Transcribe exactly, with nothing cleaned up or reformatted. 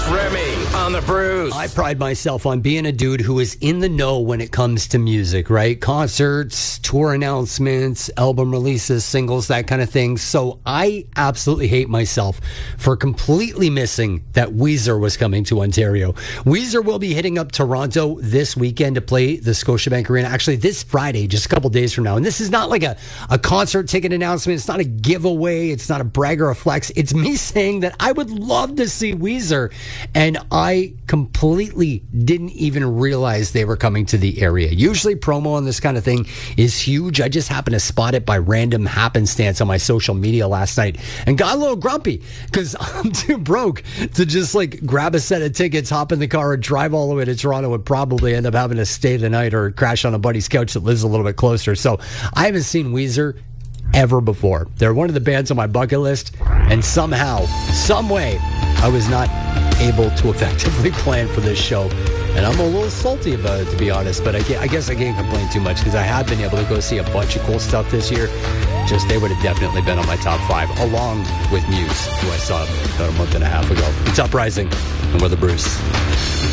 Remy on the Bruce. I pride myself on being a dude who is in the know when it comes to music, right? Concerts, tour announcements, album releases, singles, that kind of thing. So I absolutely hate myself for completely missing that Weezer was coming to Ontario. Weezer will be hitting up Toronto this weekend to play the Scotiabank Arena. Actually, this Friday, just a couple days from now. And this is not like a, a concert ticket announcement. It's not a giveaway. It's not a brag or a flex. It's me saying that I would love to see Weezer. And I completely didn't even realize they were coming to the area. Usually promo on this kind of thing is huge. I just happened to spot it by random happenstance on my social media last night and got a little grumpy because I'm too broke to just like grab a set of tickets, hop in the car and drive all the way to Toronto and probably end up having to stay the night or crash on a buddy's couch that lives a little bit closer. So I haven't seen Weezer ever before. They're one of the bands on my bucket list, and somehow, some way, I was not able to effectively plan for this show. And I'm a little salty about it, to be honest, but I, I guess I can't complain too much because I have been able to go see a bunch of cool stuff this year. Just they would have definitely been on my top five, along with Muse, who I saw about a month and a half ago. It's Uprising, and we're the Bruce.